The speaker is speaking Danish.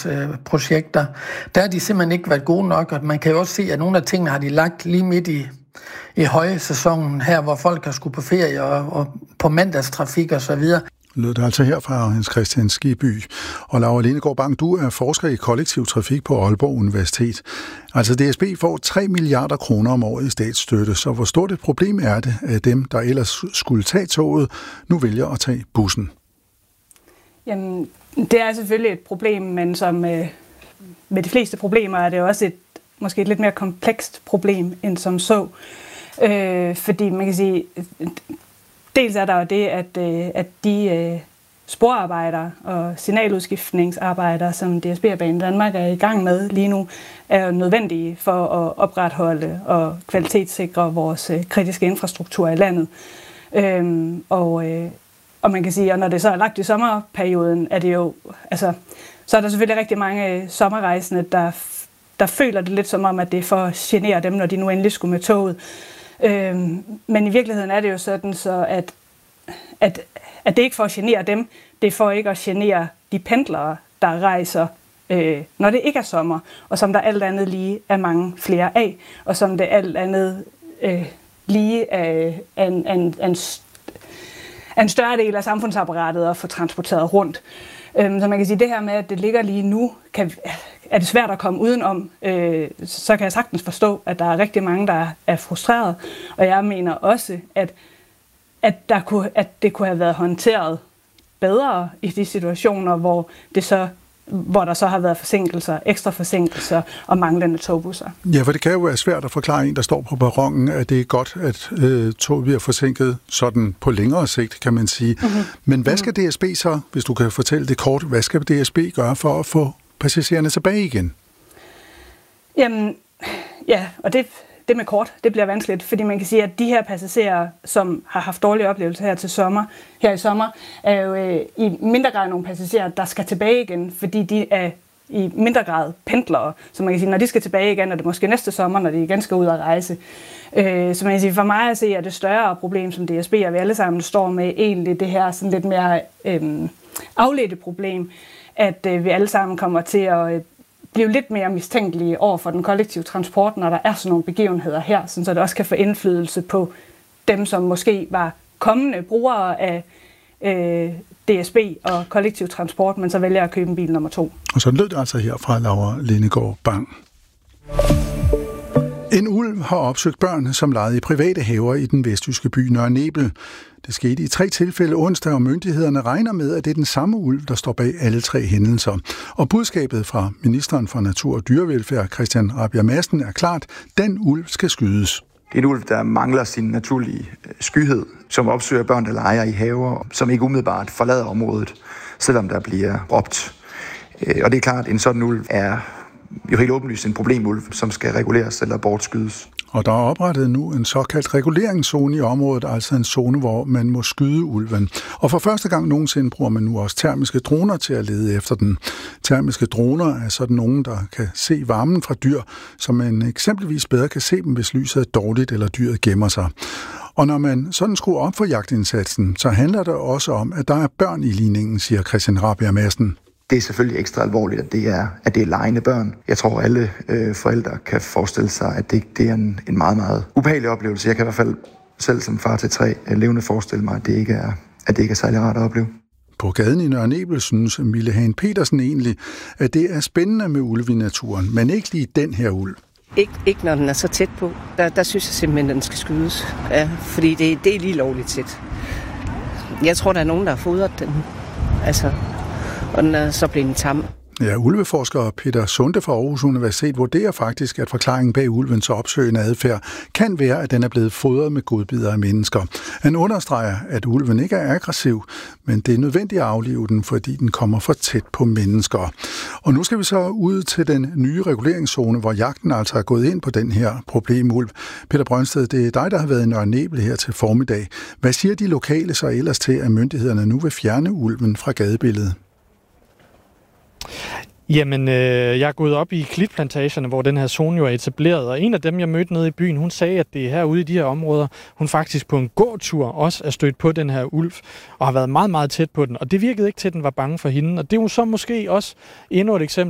udviklingsprojekter. Der har de simpelthen ikke været gode nok, og man kan jo også se, at nogle af tingene har de lagt lige midt i højsæsonen her, hvor folk har skulle på ferie og på mandagstrafik og så videre. Lød det altså her fra Hans Christian Skibby. Og Laura Lindegaard Bang, du er forsker i kollektiv trafik på Aalborg Universitet. Altså DSB får 3 milliarder kroner om året i statsstøtte, så hvor stort et problem er det, at dem, der ellers skulle tage toget, nu vælger at tage bussen? Jamen, det er selvfølgelig et problem, men som med de fleste problemer er det også måske et lidt mere komplekst problem end som så. Fordi man kan sige, dels er der jo det, at de sporarbejdere og signaludskiftningsarbejdere, som DSB og Banen Danmark er i gang med lige nu, er nødvendige for at opretholde og kvalitetssikre vores kritiske infrastruktur i landet. Og man kan sige, at når det så er lagt i sommerperioden, er det jo, altså, så er der selvfølgelig rigtig mange sommerrejsende, der føler det lidt som om, at det er for at genere dem, når de nu endelig skulle med toget. Men i virkeligheden er det jo sådan, så at det ikke for at genere dem, det er for ikke at genere de pendlere, der rejser, når det ikke er sommer, og som der alt andet lige er mange flere af, og som det alt andet lige er en større del af samfundsapparatet at få transporteret rundt. Så man kan sige, at det her med, at det ligger lige nu, er det svært at komme udenom. Så kan jeg sagtens forstå, at der er rigtig mange, der er frustreret. Og jeg mener også, at det kunne have været håndteret bedre i de situationer, hvor der så har været forsinkelser, ekstra forsinkelser og manglende togbusser. Ja, for det kan jo være svært at forklare en, der står på perronen, at det er godt, at toget bliver forsinket sådan på længere sigt, kan man sige. Mm-hmm. Men hvad skal DSB så, hvis du kan fortælle det kort, hvad skal DSB gøre for at få passagererne tilbage igen? Jamen, ja, og det med kort, det bliver vanskeligt, fordi man kan sige, at de her passagerer, som har haft dårlige oplevelser her i sommer, er jo i mindre grad nogle passagerer, der skal tilbage igen, fordi de er i mindre grad pendlere. Så man kan sige, når de skal tilbage igen, er det måske næste sommer, når de igen skal ud og rejse. Så man kan sige, for mig at se, er det større problem, som DSB og vi alle sammen står med, egentlig det her sådan lidt mere afledte problem, at vi alle sammen kommer til at blive lidt mere mistænkelige over for den kollektive transport, når der er sådan nogle begivenheder her, så det også kan få indflydelse på dem, som måske var kommende brugere af DSB og kollektiv transport, men så vælger at købe en bil nummer 2. Og så lød det altså her fra Laura Lindegaard Bang. En ulv har opsøgt børn, som legede i private haver i den vestjyske by Nørre Nebel. Det skete i 3 tilfælde onsdag, og myndighederne regner med, at det er den samme ulv, der står bag alle 3 hændelser. Og budskabet fra ministeren for Natur og Dyrevelfærd, Christian Rabjerg Madsen, er klart, den ulv skal skydes. Det er en ulv, der mangler sin naturlige skyhed, som opsøger børn, der leger i haver, som ikke umiddelbart forlader området, selvom der bliver råbt. Og det er klart, at en sådan ulv er jo helt åbenlyst en problemulv, som skal reguleres eller bortskydes. Og der er oprettet nu en såkaldt reguleringszone i området, altså en zone, hvor man må skyde ulven. Og for første gang nogensinde bruger man nu også termiske droner til at lede efter den. Termiske droner er sådan nogen, der kan se varmen fra dyr, så man eksempelvis bedre kan se dem, hvis lyset er dårligt eller dyret gemmer sig. Og når man sådan skruer op for jagtindsatsen, så handler det også om, at der er børn i ligningen, siger Christian Rabjerg Madsen. Det er selvfølgelig ekstra alvorligt, at det er legende børn. Jeg tror, alle forældre kan forestille sig, at det er en meget, meget ubehagelig oplevelse. Jeg kan i hvert fald selv som far til 3 levende forestille mig, at det ikke er særlig rart at opleve. På gaden i Nørre Nebel synes Mille Hahn Petersen egentlig, at det er spændende med ulv i naturen, men ikke lige den her ulv. Ikke når den er så tæt på. Der synes jeg simpelthen, at den skal skydes. Ja, fordi det er lige lovligt tæt. Jeg tror, der er nogen, der har fodret den. Altså, og den er så blevet tam. Ja, ulveforsker Peter Sunde fra Aarhus Universitet vurderer faktisk, at forklaringen bag ulvens opsøgende adfærd kan være, at den er blevet fodret med godbidder af mennesker. Han understreger, at ulven ikke er aggressiv, men det er nødvendigt at aflive den, fordi den kommer for tæt på mennesker. Og nu skal vi så ud til den nye reguleringszone, hvor jagten altså er gået ind på den her problemulv. Peter Brøndsted, det er dig, der har været i Nørre Nebel her til formiddag. Hvad siger de lokale så ellers til, at myndighederne nu vil fjerne ulven fra gadebilledet? Jamen, jeg er gået op i klitplantagerne, hvor den her zone jo er etableret, og en af dem, jeg mødte nede i byen, hun sagde, at det er herude i de her områder, hun faktisk på en gåtur også er stødt på den her ulv, og har været meget, meget tæt på den, og det virkede ikke til, at den var bange for hende, og det er jo så måske også endnu et eksempel